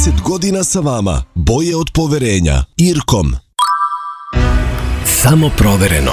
30 godina sa vama. Boje od poverenja. Irkom. Samo provereno.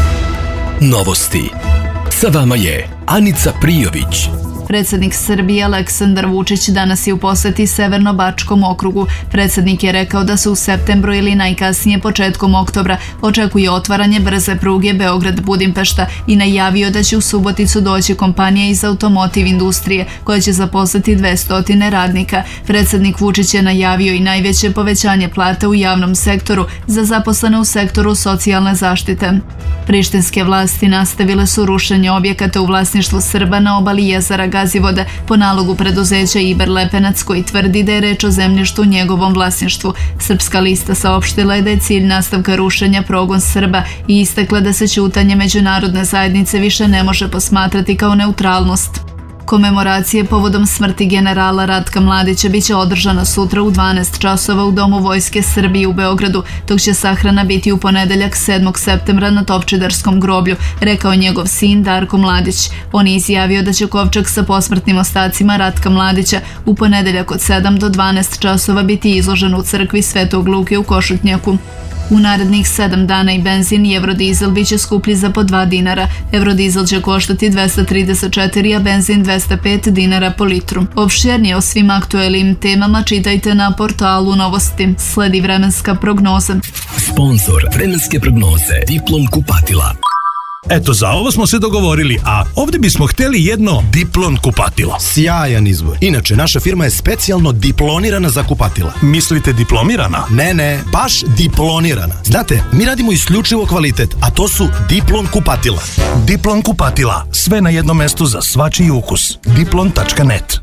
Novosti. Sa vama je Anica Prijović. Predsjednik Srbije Aleksandar Vučić danas je u posjeti Severno-Bačkom okrugu. Predsjednik je rekao da se u septembru ili najkasnije početkom oktobra očekuje otvaranje brze pruge Beograd-Budimpešta i najavio da će u Suboticu doći kompanija iz automotiv industrije koja će zaposliti 200 radnika. Predsjednik Vučić je najavio i najveće povećanje plata u javnom sektoru za zaposlene u sektoru socijalne zaštite. Prištinske vlasti nastavile su rušenje objekata u vlasništvu Srba na obali jezera Gazivode po nalogu preduzeća Iber Lepenac koji tvrdi da je reč o zemljištu u njegovom vlasništvu. Srpska lista saopštila je da je cilj nastavka rušenja progon Srba i istakla da se ćutanje međunarodne zajednice više ne može posmatrati kao neutralnost. Komemoracije povodom smrti generala Ratka Mladića biće održana sutra u 12 časova u Domu Vojske Srbije u Beogradu, dok će sahrana biti u ponedeljak 7. septembra na Topčiderskom groblju, rekao njegov sin Darko Mladić. On je izjavio da će kovčeg sa posmrtnim ostacima Ratka Mladića u ponedeljak od 7 do 12 časova biti izložen u crkvi Svetog Luke u Košutnjaku. U narednih 7 dana i benzin i evrodizel biće skuplji za po 2 dinara. Evrodizel će koštati 234, a benzin 205 dinara po litru. Opširnije o svim aktuelnim temama čitajte na portalu Novosti. Sledi vremenska prognoza. Sponzor vremenske prognoze Diplom kupatila. Eto, za ovo smo se dogovorili, a ovdje bismo htjeli jedno Diplon kupatilo. Sjajan izbor. Inače, naša firma je specijalno diplonirana za kupatila. Mislite diplomirana? Ne, baš diplonirana. Znate, mi radimo isključivo kvalitet, a to su Diplon kupatila. Diplon kupatila. Sve na jednom mestu za svačiji ukus. Diplon.net.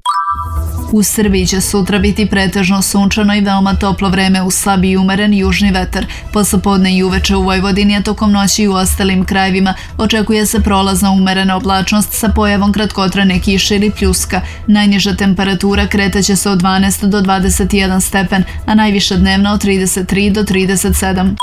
U Srbiji će sutra biti pretežno sunčano i veoma toplo vreme uz slab i umeren južni vetar. Poslepodne i uveče u Vojvodini, a tokom noći i u ostalim krajevima očekuje se prolazna umerena oblačnost sa pojavom kratkotrajne kiše ili pljuska. Najniža temperatura kretaće se od 12 do 21 stepen, a najviša dnevna od 33 do 37.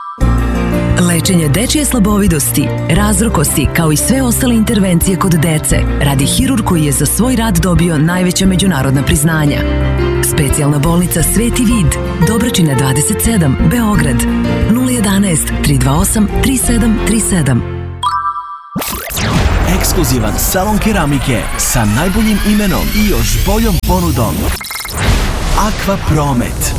Lečenje dečije slabovidosti, razrokosti kao i sve ostale intervencije kod dece radi hirurg koji je za svoj rad dobio najveća međunarodna priznanja. Specijalna bolnica Sveti Vid, Dobračina 27, Beograd, 011 328 3737. Ekskluzivan salon keramike sa najboljim imenom i još boljom ponudom. Aqua Promet.